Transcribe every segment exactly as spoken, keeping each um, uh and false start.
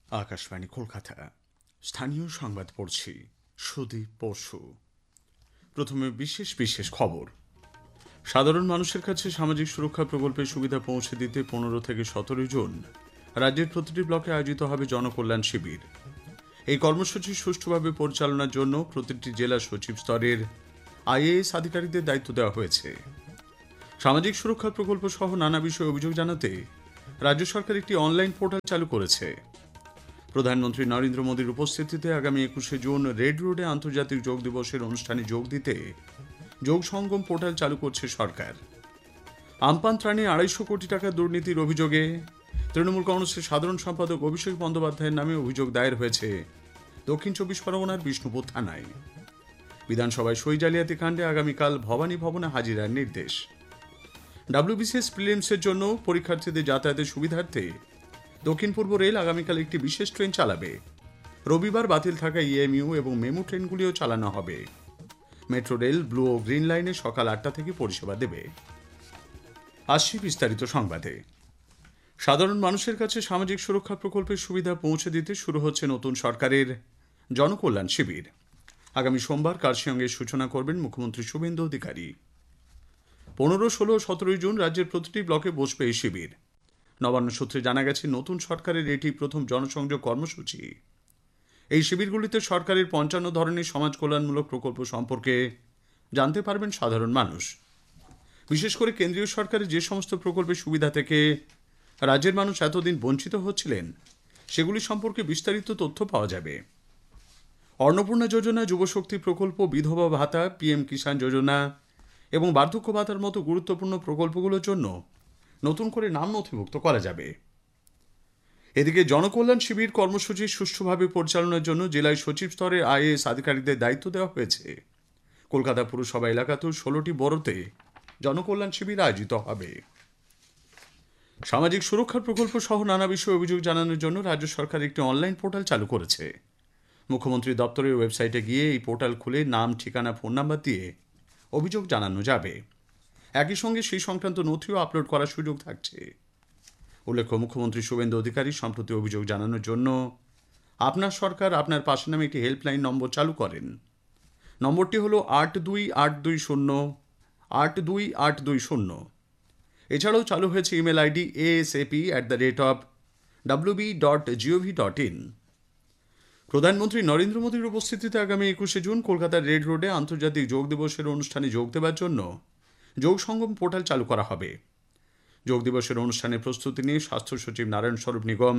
আকাশবাণী কলকাতা স্থানীয় সংবাদ পড়ছি সুদীপ পরশু। প্রথমে বিশেষ বিশেষ খবর। সাধারণ মানুষের কাছে সামাজিক সুরক্ষা প্রকল্পের সুবিধা পৌঁছে দিতে পনেরো থেকে সতেরো জুন রাজ্যের প্রতিটি ব্লকে আয়োজিত হবে জনকল্যাণ শিবির। এই কর্মসূচি সুষ্ঠুভাবে পরিচালনার জন্য প্রতিটি জেলা সচিব স্তরের আইএএস আধিকারিকদের দায়িত্ব দেওয়া হয়েছে। সামাজিক সুরক্ষা প্রকল্প সহ নানা বিষয়ে অভিযোগ জানাতে রাজ্য সরকার একটি অনলাইন পোর্টাল চালু করেছে। প্রধানমন্ত্রী নরেন্দ্র মোদীর উপস্থিতিতে আগামী একুশে জুন রেড রোডে আন্তর্জাতিক যোগ দিবসের অনুষ্ঠানে যোগ দিতে যোগ সঙ্গম পোর্টাল চালু করছে সরকার। আমপান ত্রাণে আড়াইশো কোটি টাকার দুর্নীতির অভিযোগে তৃণমূল কংগ্রেসের সাধারণ সম্পাদক অভিষেক বন্দ্যোপাধ্যায়ের নামে অভিযোগ দায়ের হয়েছে দক্ষিণ চব্বিশ পরগনার বিষ্ণুপুর থানায়। বিধানসভায় সই জালিয়াতি কাণ্ডে আগামীকাল ভবানী ভবনে হাজিরার নির্দেশ। ডাব্লিউবিসিএস প্রিলিমসের জন্য পরীক্ষার্থীদের যাতায়াতের সুবিধার্থে দক্ষিণ পূর্ব রেল আগামীকাল একটি বিশেষ ট্রেন চালাবে। রবিবার বাতিল থাকা ইএমইউ এবং মেমু ট্রেনগুলিও চালানো হবে। মেট্রো রেল ব্লু ও গ্রিন লাইনে সকাল আটটা থেকে পরিষেবা দেবে। আসছি বিস্তারিত সংবাদে। সাধারণ মানুষের কাছে সামাজিক সুরক্ষা প্রকল্পের সুবিধা পৌঁছে দিতে শুরু হচ্ছে নতুন সরকারের জনকল্যাণ শিবির। আগামী সোমবার কার্শিয়ঙ্গের সূচনা করবেন মুখ্যমন্ত্রী শুভেন্দু অধিকারী। পনেরো ষোলো সতেরোই জুন রাজ্যের প্রতিটি ব্লকে বসবে এই শিবির। নবান্ন সূত্রে জানা গেছে, নতুন সরকারের এটি প্রথম জনসংযোগ কর্মসূচি। এই শিবিরগুলিতে সরকারের পঞ্চান্ন ধরনের সমাজ কল্যাণমূলক প্রকল্প সম্পর্কে জানতে পারবেন সাধারণ মানুষ। বিশেষ করে কেন্দ্রীয় সরকারের যে সমস্ত প্রকল্পের সুবিধা থেকে রাজ্যের মানুষ এতদিন বঞ্চিত হচ্ছিলেন সেগুলি সম্পর্কে বিস্তারিত তথ্য পাওয়া যাবে। অন্নপূর্ণা যোজনা, যুবশক্তি প্রকল্প, বিধবা ভাতা, পিএম কিষাণ যোজনা এবং বার্ধক্য ভাতার মতো গুরুত্বপূর্ণ প্রকল্পগুলোর জন্য নতুন করে নাম নথিভুক্ত করা যাবে। এদিকে জনকল্যাণ শিবির কর্মসূচি সুষ্ঠুভাবে পরিচালনার জন্য জেলায় সচিব স্তরের আইএএস আধিকারিকদের দায়িত্ব দেওয়া হয়েছে। কলকাতা পুরসভা এলাকাতেও ষোলোটি বড়তে জনকল্যাণ শিবির আয়োজিত হবে। সামাজিক সুরক্ষার প্রকল্প সহ নানা বিষয়ে অভিযোগ জানানোর জন্য রাজ্য সরকার একটি অনলাইন পোর্টাল চালু করেছে। মুখ্যমন্ত্রী দপ্তরের ওয়েবসাইটে গিয়ে এই পোর্টাল খুলে নাম, ঠিকানা, ফোন নাম্বার দিয়ে অভিযোগ জানানো যাবে। একই সঙ্গে সেই সংক্রান্ত নথিও আপলোড করার সুযোগ থাকছে। উল্লেখ্য, মুখ্যমন্ত্রী শুভেন্দু অধিকারী সম্প্রতি অভিযোগ জানানোর জন্য আপনার সরকার আপনার পাশে নামে একটি হেল্পলাইন নম্বর চালু করেন। নম্বরটি হল আট দুই আট দুই শূন্য আট দুই আট দুই শূন্য। এছাড়াও চালু হয়েছে email ID ASAP at the rate of WB dot gov dot in. প্রধানমন্ত্রী নরেন্দ্র মোদীর উপস্থিতিতে আগামী একুশে জুন কলকাতার রেড রোডে আন্তর্জাতিক যোগ দিবসের অনুষ্ঠানে যোগ দেওয়ার জন্য যোগ সঙ্গম পোর্টাল চালু করা হবে। যোগ দিবসের অনুষ্ঠানের প্রস্তুতি নিয়ে স্বাস্থ্য সচিব নারায়ণ স্বরূপ নিগম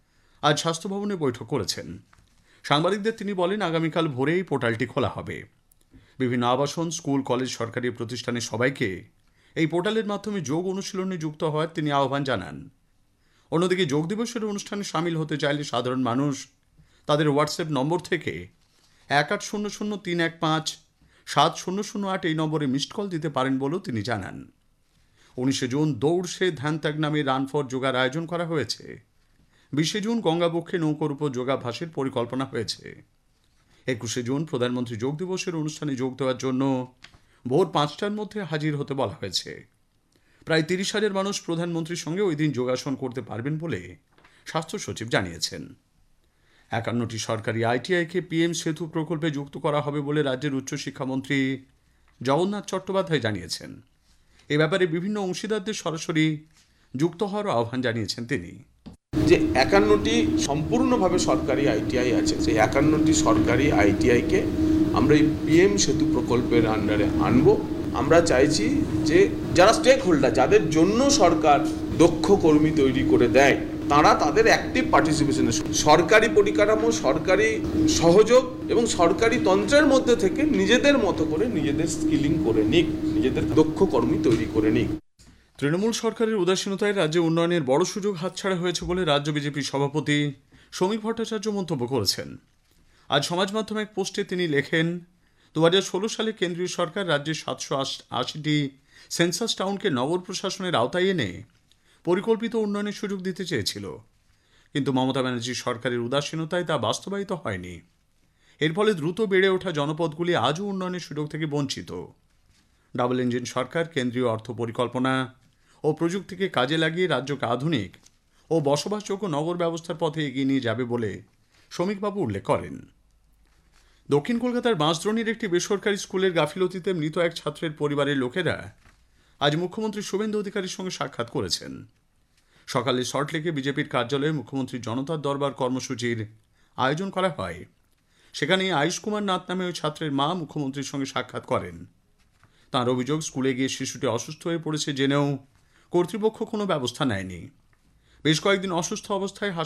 আজ স্বাস্থ্য ভবনে বৈঠক করেছেন। সাংবাদিকদের তিনি বলেন, আগামীকাল ভোরে এই পোর্টালটি খোলা হবে। বিভিন্ন আবাসন, স্কুল, কলেজ, সরকারি প্রতিষ্ঠানের সবাইকে এই পোর্টালের মাধ্যমে যোগ অনুশীলনে যুক্ত হওয়ার তিনি আহ্বান জানান। অন্যদিকে যোগ দিবসের অনুষ্ঠানে সামিল হতে চাইলে সাধারণ মানুষ তাদের হোয়াটসঅ্যাপ নম্বর থেকে এক আট শূন্য শূন্য তিন এক পাঁচ সাত শূন্য শূন্য আট এই নম্বরে মিসড কল দিতে পারেন বলেও তিনি জানান। উনিশে জুন দৌড় সে ধ্যান ত্যাগ নামে রান ফর যোগার আয়োজন করা হয়েছে। বিশে জুন গঙ্গাবক্ষে নৌকোর উপর যোগাভ্যাসের পরিকল্পনা হয়েছে। একুশে জুন প্রধানমন্ত্রী যোগ দিবসের অনুষ্ঠানে যোগ দেওয়ার জন্য ভোর পাঁচটার মধ্যে হাজির হতে বলা হয়েছে। প্রায় তিরিশ হাজার মানুষ প্রধানমন্ত্রীর সঙ্গে ওই দিন যোগাসন করতে পারবেন বলে স্বাস্থ্য সচিব জানিয়েছেন। একান্নটি সরকারি আইটিআইকে পিএম সেতু প্রকল্পে যুক্ত করা হবে বলে রাজ্যের উচ্চশিক্ষামন্ত্রী জগন্নাথ চট্টোপাধ্যায় জানিয়েছেন। এ ব্যাপারে বিভিন্ন অংশীদারদের সরাসরি যুক্ত হওয়ার আহ্বান জানিয়েছেন তিনি। যে একান্নটি সম্পূর্ণভাবে সরকারি আইটিআই আছে, সেই একান্নটি সরকারি আইটিআইকে আমরা এই পিএম সেতু প্রকল্পের আন্ডারে আনবো। আমরা চাইছি যে যারা স্টেক হোল্ডার, যাদের জন্য সরকার দক্ষ কর্মী তৈরি করে দেয়, তারা তাদের অ্যাক্টিভ পার্টিসিপেশনে সরকারি পরিকাঠামো, সরকারি সহযোগ এবং সরকারি তন্ত্রের মধ্যে থেকে নিজেদের মতো করে নিজেদের স্কিলিং করে নিক, নিজেদের দক্ষ কর্মী তৈরি করে নিক। তৃণমূল সরকারের উদাসীনতায় রাজ্যে উন্নয়নের বড় সুযোগ হাতছাড়া হয়েছে বলে রাজ্য বিজেপির সভাপতি সমীর ভট্টাচার্য মন্তব্য করেছেন। আজ সমাজ মাধ্যমে এক পোস্টে তিনি লেখেন, দু হাজার ষোলো সালে কেন্দ্রীয় সরকার রাজ্যের সাতশো আশিটি সেন্সাস টাউনকে নগর প্রশাসনের আওতায় এনে পরিকল্পিত উন্নয়নের সুযোগ দিতে চেয়েছিল, কিন্তু মমতা ব্যানার্জির সরকারের উদাসীনতায় তা বাস্তবায়িত হয়নি। এর ফলে দ্রুত বেড়ে ওঠা জনপদগুলি আজও উন্নয়নের সুযোগ থেকে বঞ্চিত। ডাবল ইঞ্জিন সরকার কেন্দ্রীয় অর্থ পরিকল্পনা ও প্রযুক্তিকে কাজে লাগিয়ে রাজ্যকে আধুনিক ও বসবাসযোগ্য নগর ব্যবস্থার পথে এগিয়ে নিয়ে যাবে বলে শ্রমিকবাবু উল্লেখ করেন। দক্ষিণ কলকাতার বাঁশদ্রোণীর একটি বেসরকারি স্কুলের গাফিলতিতে মৃত এক ছাত্রের পরিবারের লোকেরা আজ মুখ্যমন্ত্রী শুভেন্দু অধিকারীর সঙ্গে সাক্ষাৎ করেছেন। সকালে সল্টলেকে বিজেপির কার্যালয়ে মুখ্যমন্ত্রী জনতার দরবার কর্মসূচির আয়োজন করা হয়। সেখানে আয়ুষ কুমার নাথ নামে ওই ছাত্রের মা মুখ্যমন্ত্রীর সঙ্গে সাক্ষাৎ করেন। তাঁর অভিযোগ, স্কুলে গিয়ে শিশুটি অসুস্থ হয়ে পড়েছে জেনেও কর্তৃপক্ষ কোনো ব্যবস্থা নেয়নি। বেশ কয়েকদিন অসুস্থ অবস্থায়